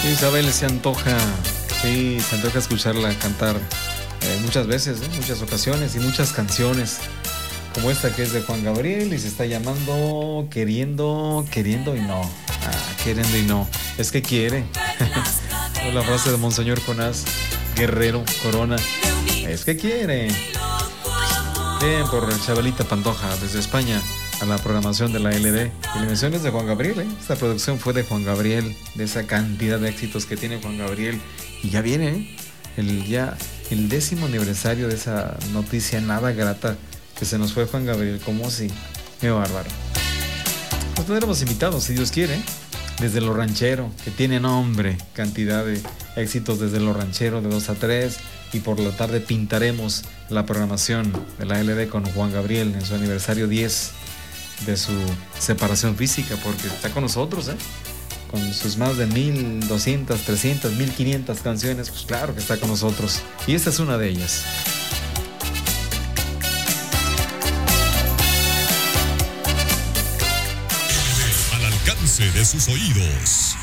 Isabel se antoja, sí, se antoja escucharla cantar muchas veces, muchas ocasiones y muchas canciones, como esta que es de Juan Gabriel y se está llamando Queriendo, queriendo y no. Queriendo y no. Es que quiere. La frase de Monseñor Jonás Guerrero Corona. Es que quiere. Bien, por Chabelita Pantoja, desde España, a la programación de la LD. Y la mención es de Juan Gabriel, ¿eh? Esta producción fue de Juan Gabriel, de esa cantidad de éxitos que tiene Juan Gabriel. Y ya viene, ¿eh? el 10º aniversario de esa noticia nada grata que se nos fue Juan Gabriel, como si, qué bárbaro. Nos tendremos invitados, si Dios quiere, desde Lo Ranchero, que tiene nombre, cantidad de éxitos desde Lo Ranchero de 2 a 3, y por la tarde pintaremos la programación de la LD con Juan Gabriel en su aniversario 10 de su separación física, porque está con nosotros, con sus más de 1200, 300, 1500 canciones, pues claro que está con nosotros, y esta es una de ellas. Al alcance de sus oídos.